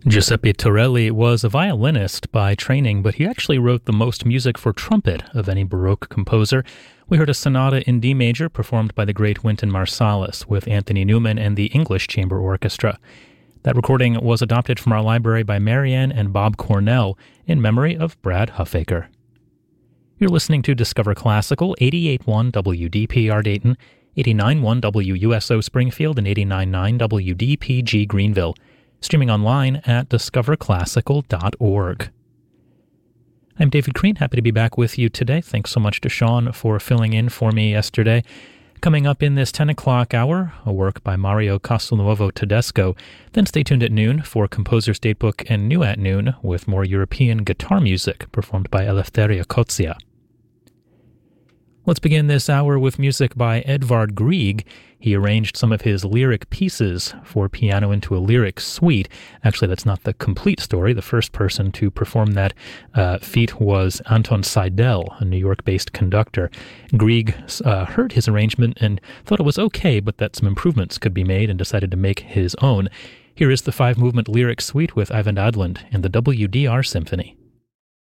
Giuseppe Torelli was a violinist by training, but he actually wrote the most music for trumpet of any Baroque composer. We heard a sonata in D major performed by the great Wynton Marsalis with Anthony Newman and the English Chamber Orchestra. That recording was adopted from our library by Marianne and Bob Cornell in memory of Brad Huffaker. You're listening to Discover Classical, 88.1 WDPR Dayton, 89.1 WUSO Springfield, and 89.9 WDPG Greenville. Streaming online at discoverclassical.org. I'm David Crean, happy to be back with you today. Thanks so much to Sean for filling in for me yesterday. Coming up in this 10 o'clock hour, a work by Mario Castelnuovo Tedesco. Then stay tuned at noon for Composer's Datebook, and new at noon with more European guitar music performed by Eleftheria Kotzia. Let's begin this hour with music by Edvard Grieg. He arranged some of his lyric pieces for piano into a lyric suite. Actually, that's not the complete story. The first person to perform that feat was Anton Seidel, a New York-based conductor. Grieg heard his arrangement and thought it was okay, but that some improvements could be made, and decided to make his own. Here is the 5-movement lyric suite with Eyvind Adland and the WDR Symphony.